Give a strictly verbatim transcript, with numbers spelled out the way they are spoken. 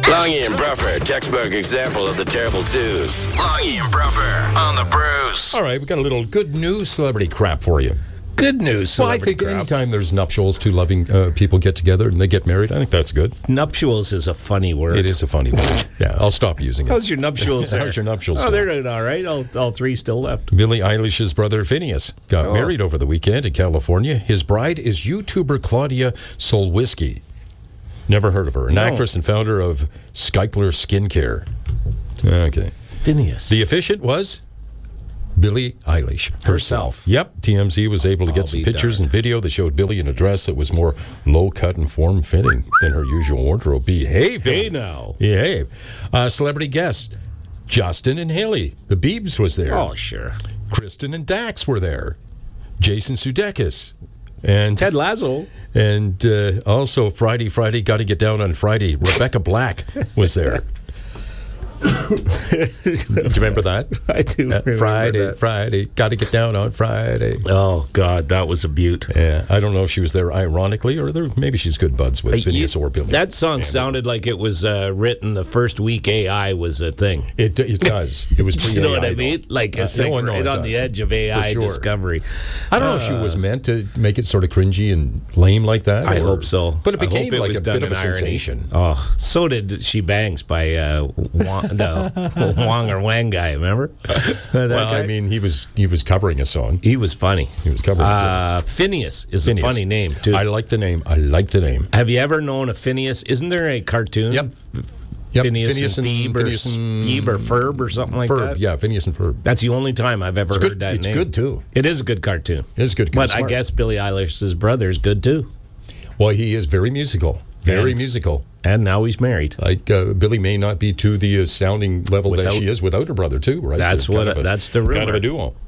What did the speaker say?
Longy and Bruffer, textbook example of the terrible twos. Longy and Bruffer on the Bruce. All right, we got a little good news celebrity crap for you. Good news. Well, I think crap. anytime there's nuptials, two loving uh, people get together and they get married, I think that's good. Nuptials is a funny word. It is a funny word. Yeah, I'll stop using it. How's your nuptials there? How's your nuptials? Oh, they're doing all right. All, all three still left. Billie Eilish's brother Phineas got oh. married over the weekend in California. His bride is YouTuber Claudia Solwiski. Never heard of her. An no. actress and founder of Skycler Skincare. Okay. Phineas. The officiant was Billie Eilish herself. herself. Yep. T M Z was able to get I'll some pictures darned. and video that showed Billie in a dress that was more low-cut and form-fitting than her usual wardrobe. Behave. Hey, now. Behave. Uh, celebrity guests. Justin and Haley. The Biebs was there. Oh, sure. Kristen and Dax were there. Jason Sudeikis. And Ted Lasso. And uh, also Friday, Friday, got to get down on Friday. Rebecca Black was there. Do you remember that? I do. Uh, Friday, that. Friday, got to get down on Friday. Oh God, that was a beaut. Yeah, I don't know if she was there ironically or there, maybe she's good buds with uh, Phineas you, or Billy. That song sounded like it was uh, written the first week A I was a thing. It it does. It was pre-A I. You know what I mean? Though. Like it's uh, like no, right no, it on does. the edge of A I sure. discovery. I don't uh, know if she was meant to make it sort of cringy and lame like that. I or, hope so. But it became it like a bit of a sensation. Irony. Oh, so did She Bangs by uh, Wong, the Wong or Wang guy. Remember? Well, guy? I mean, he was he was covering a song. He was funny. He was covering. Uh, a song. Phineas is Phineas. a funny name too. I like the name. I like the name. Have you ever known a Phineas? Isn't there a cartoon? Yep. Yep. Phineas, Phineas and, and Phoebe, Phineas or, and Phoebe or Ferb or something like Ferb, that. Yeah, Phineas and Ferb. That's the only time I've ever it's heard good. that it's name. It's good too. It is a good cartoon. It is good. But I guess Billie Eilish's brother is good too. Well, he is very musical. Very and, musical. And now he's married. Like uh, Billie may not be to the uh, sounding level without, that she is without her brother too, right? That's what. A, that's the rumor. Kind of a duo.